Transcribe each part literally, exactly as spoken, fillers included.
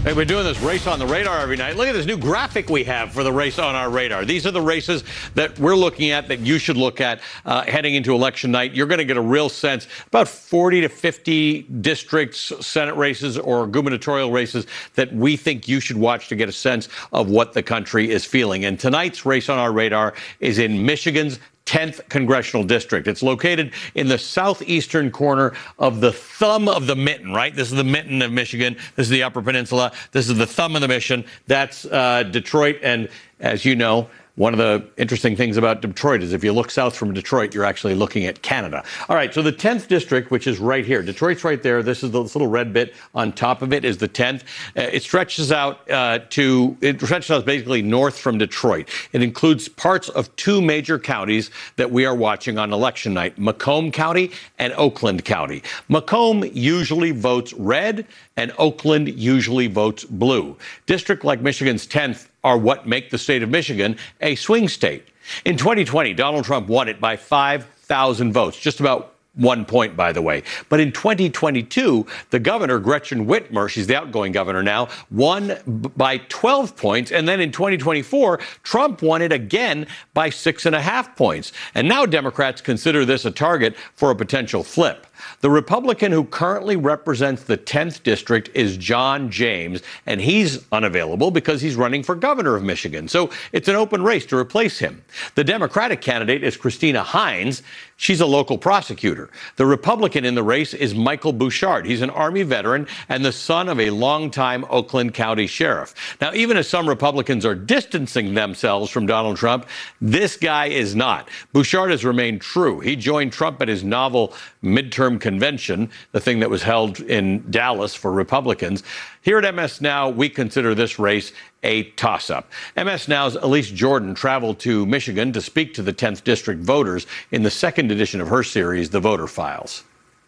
Hey, we're doing this race on the radar every night. Look at this new graphic we have for the race on our radar. These are the races that we're looking at, that you should look at uh, heading into election night. You're going to get a real sense, about forty to fifty districts, Senate races, or gubernatorial races that we think you should watch to get a sense of what the country is feeling. And tonight's race on our radar is in Michigan's tenth congressional district. It's located in the southeastern corner of the thumb of the mitten, right? This is the mitten of Michigan. This is the Upper Peninsula. This is the thumb of the mission. That's uh, Detroit. And as you know, one of the interesting things about Detroit is if you look south from Detroit, you're actually looking at Canada. All right, so the tenth district, which is right here, Detroit's right there. This is the this little red bit on top of it is the tenth. Uh, it stretches out uh, to, it stretches out basically north from Detroit. It includes parts of two major counties that we are watching on election night, Macomb County and Oakland County. Macomb usually votes red, and Oakland usually votes blue. District like Michigan's tenth are what make the state of Michigan a swing state. In twenty twenty, Donald Trump won it by five thousand votes, just about one point, by the way. But in twenty twenty-two, the governor, Gretchen Whitmer, she's the outgoing governor now, won b- by twelve points. And then in twenty twenty-four, Trump won it again by six and a half points. And now Democrats consider this a target for a potential flip. The Republican who currently represents the tenth district is John James, and he's unavailable because he's running for governor of Michigan. So it's an open race to replace him. The Democratic candidate is Christina Hines. She's a local prosecutor. The Republican in the race is Michael Bouchard. He's an Army veteran and the son of a longtime Oakland County sheriff. Now, even as some Republicans are distancing themselves from Donald Trump, this guy is not. Bouchard has remained true. He joined Trump at his novel midterm convention, the thing that was held in Dallas for Republicans. Here at M S Now, we consider this race a toss-up. M S Now's Elise Jordan traveled to Michigan to speak to the tenth district voters in the second edition of her series, The Voter Files.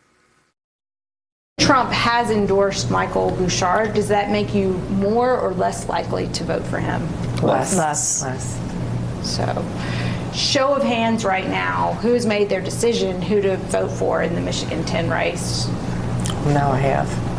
Trump has endorsed Michael Bouchard. Does that make you more or less likely to vote for him? Less. Less. Less. So, show of hands right now, who's made their decision who to vote for in the Michigan ten race? Now I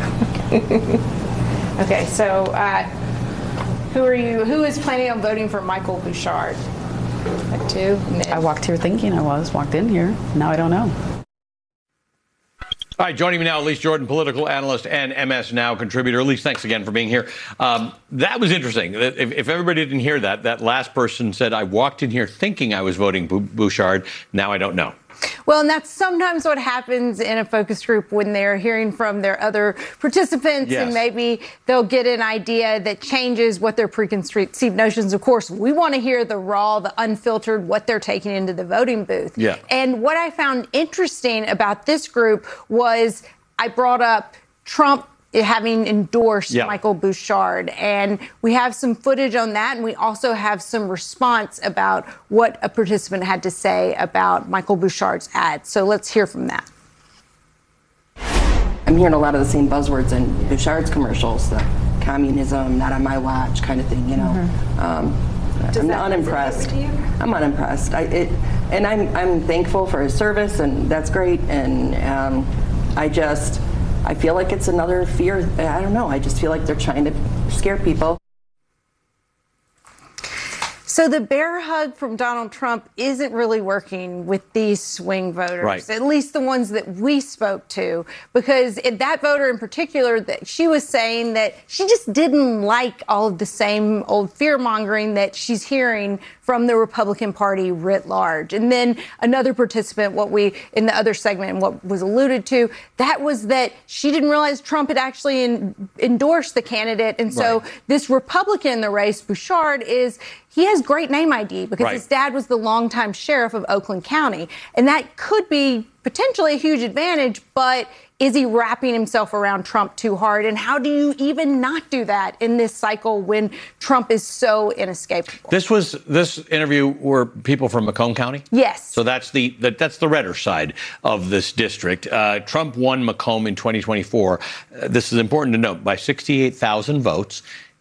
have. Okay, so uh, who are you? Who is planning on voting for Michael Bouchard? Like two? I walked here thinking I was, walked in here. Now I don't know. All right, joining me now, Elise Jordan, political analyst and M S Now contributor. Elise, thanks again for being here. Um, that was interesting. If, if everybody didn't hear that, that last person said, I walked in here thinking I was voting Bouchard. Now I don't know. Well, and that's sometimes what happens in a focus group when they're hearing from their other participants, yes. And maybe they'll get an idea that changes what their preconceived notions. Of course, we want to hear the raw, the unfiltered, what they're taking into the voting booth. Yeah. And what I found interesting about this group was I brought up Trump having endorsed yeah. Michael Bouchard. And we have some footage on that. And we also have some response about what a participant had to say about Michael Bouchard's ad. So let's hear from that. I'm hearing a lot of the same buzzwords in Bouchard's commercials, the communism, not on my watch kind of thing, you know. Mm-hmm. um, I'm unimpressed. I'm unimpressed. I, it, and I'm, I'm thankful for his service, and that's great. And um, I just... I feel like it's another fear. I don't know. I just feel like they're trying to scare people. So the bear hug from Donald Trump isn't really working with these swing voters, right. At least the ones that we spoke to, because it, that voter in particular, that she was saying that she just didn't like all of the same old fear mongering that she's hearing from the Republican Party writ large. And then another participant, what we in the other segment and what was alluded to, that was that she didn't realize Trump had actually in, endorsed the candidate. And so right. this Republican in the race, Bouchard, is he has great name I D because right. his dad was the longtime sheriff of Oakland County. And that could be potentially a huge advantage, but is he wrapping himself around Trump too hard? And how do you even not do that in this cycle when Trump is so inescapable? This was this interview were people from Macomb County? Yes. So that's the, the that's the redder side of this district. Uh, Trump won Macomb in twenty twenty-four. Uh, this is important to note, by sixty-eight thousand votes.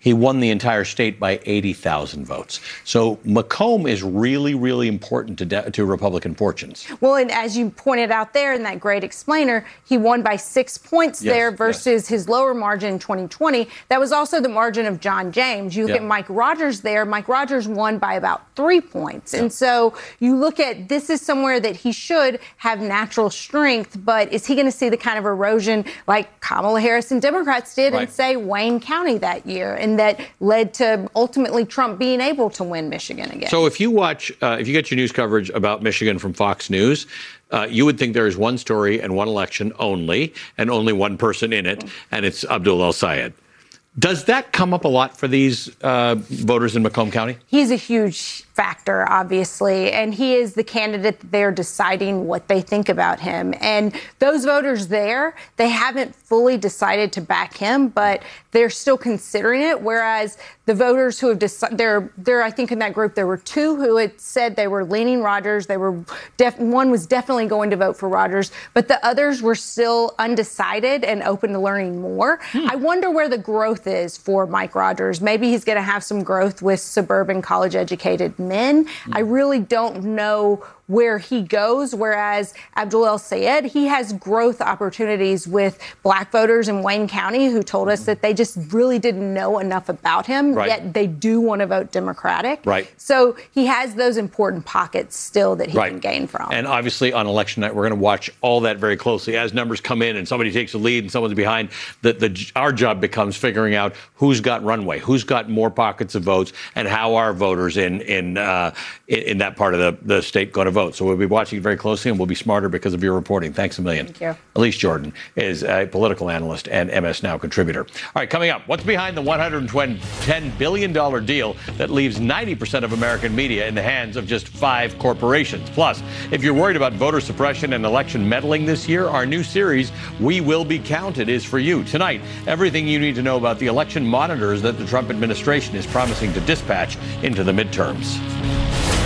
he won the entire state by eighty thousand votes. So Macomb is really, really important to, de- to Republican fortunes. Well, and as you pointed out there in that great explainer, he won by six points Yes, there versus yes. his lower margin in twenty twenty. That was also the margin of John James. You look Yeah. at Mike Rogers there. Mike Rogers won by about three points. And so you look at this is somewhere that he should have natural strength, but is he going to see the kind of erosion like Kamala Harris and Democrats did Right. in, say, Wayne County that year, and that led to ultimately Trump being able to win Michigan again? So if you watch, uh, if you get your news coverage about Michigan from Fox News, uh, you would think there is one story and one election only, and only one person in it, and it's Abdul El-Sayed. Does that come up a lot for these uh, voters in Macomb County? He's a huge factor, obviously, and he is the candidate that they're deciding what they think about him. And those voters there, they haven't fully decided to back him, but they're still considering it. Whereas the voters who have decided, there, there, I think in that group, there were two who had said they were leaning Rogers. They were, def- one was definitely going to vote for Rogers, but the others were still undecided and open to learning more. Hmm. I wonder where the growth is for Mike Rogers. Maybe he's going to have some growth with suburban college-educated men. I really don't know where he goes, whereas Abdul El-Sayed, he has growth opportunities with black voters in Wayne County who told us that they just really didn't know enough about him, right. yet they do want to vote Democratic. Right. So he has those important pockets still that he right. can gain from. And obviously on election night, we're going to watch all that very closely. As numbers come in and somebody takes a lead and someone's behind, the, the, our job becomes figuring out who's got runway, who's got more pockets of votes, and how are voters in, in, uh, in, in that part of the, the state going to vote. So we'll be watching it very closely, and we'll be smarter because of your reporting. Thanks a million. Thank you. Elise Jordan is a political analyst and M S Now contributor. All right, coming up, what's behind the one hundred ten billion dollars deal that leaves ninety percent of American media in the hands of just five corporations? Plus, if you're worried about voter suppression and election meddling this year, our new series, We Will Be Counted, is for you. Tonight, everything you need to know about the election monitors that the Trump administration is promising to dispatch into the midterms.